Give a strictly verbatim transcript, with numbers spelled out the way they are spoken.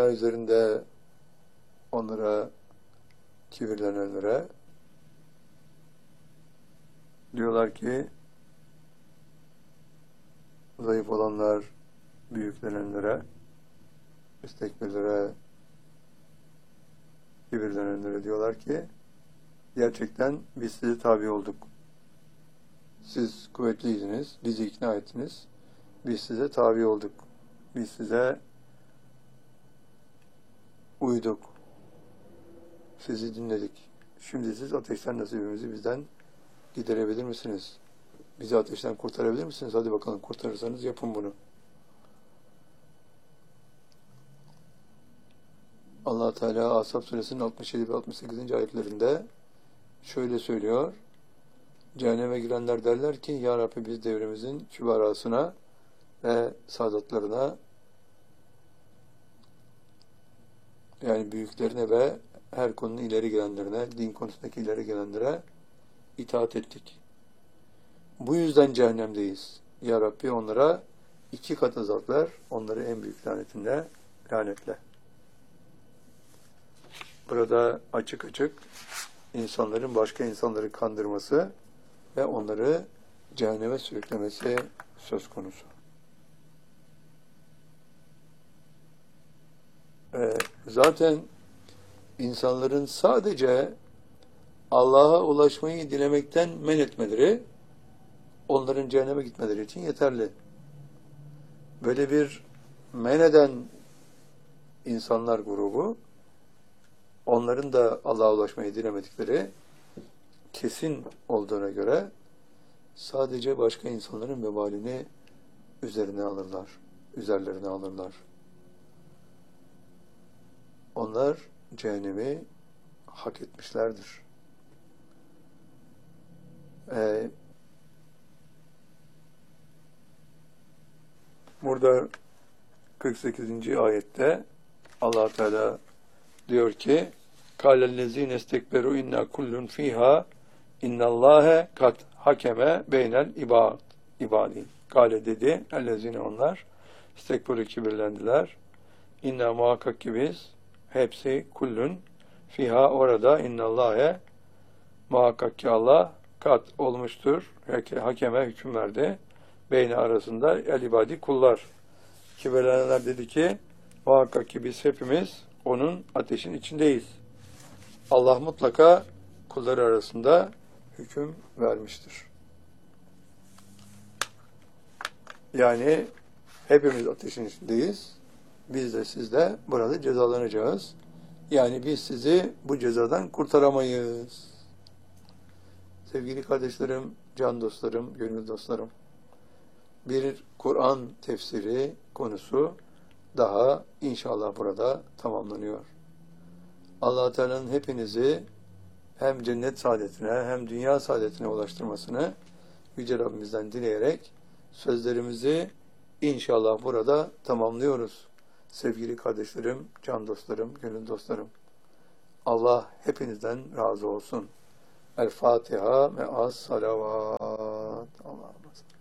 dünya üzerinde onlara, kibirlenenlere diyorlar ki, zayıf olanlar büyüklenenlere, istekbirlere, kibirlenenlere diyorlar ki, gerçekten biz size tabi olduk. Siz kuvvetliydiniz, bizi ikna ettiniz. Biz size tabi olduk. Biz size uyduk. Sizi dinledik. Şimdi siz ateşten nasibimizi bizden giderebilir misiniz? Bizi ateşten kurtarabilir misiniz? Hadi bakalım, kurtarırsanız yapın bunu. Allah Teala Ashab Suresinin altmış yedi ve altmış sekizinci ayetlerinde şöyle söylüyor. Cehenneme girenler derler ki, Ya Rabbi biz devrimizin kübarasına ve saadatlarına, yani büyüklerine ve her konunun ileri gelenlerine, din konusundaki ileri gelenlere itaat ettik. Bu yüzden cehennemdeyiz. Ya Rabbi onlara iki kat azap ver, onları en büyük lanetinle lanetle. Burada açık açık insanların başka insanları kandırması ve onları cehenneme sürüklemesi söz konusu. Ee, zaten insanların sadece Allah'a ulaşmayı dilemekten men etmeleri, onların cehenneme gitmeleri için yeterli. Böyle bir men eden insanlar grubu, onların da Allah'a ulaşmayı dilemedikleri kesin olduğuna göre sadece başka insanların vebalini üzerine alırlar, üzerlerine alırlar. Onlar cehennemi hak etmişlerdir. Ee, burada kırk sekizinci ayette Allah Teala diyor ki, "Kâlellezîne istekberu inna kullun fîhâ innallâhe kat hakeme beynel ibad ibadîn." Kâle dedi, ellezîne onlar istekberu kibirlendiler. İnna muhakkak ki biz hepsi kullun fiha orada innallâhe muhakkak ki Allah kat olmuştur. Hakeme hüküm verdi. Beyni arasında el ibadi kullar. Kibirlenenler dedi ki, muhakkak ki biz hepimiz onun ateşin içindeyiz. Allah mutlaka kulları arasında hüküm vermiştir. Yani hepimiz ateşin içindeyiz. Biz de siz de burada cezalanacağız. Yani biz sizi bu cezadan kurtaramayız. Sevgili kardeşlerim, can dostlarım, gönül dostlarım, bir Kur'an tefsiri konusu daha inşallah burada tamamlanıyor. Allah Teala'nın hepinizi hem cennet saadetine hem dünya saadetine ulaştırmasını Yüce Rabbimizden dileyerek sözlerimizi inşallah burada tamamlıyoruz. Sevgili kardeşlerim, can dostlarım, gönül dostlarım, Allah hepinizden razı olsun. El Fatiha me'as salavat. Allah'ım.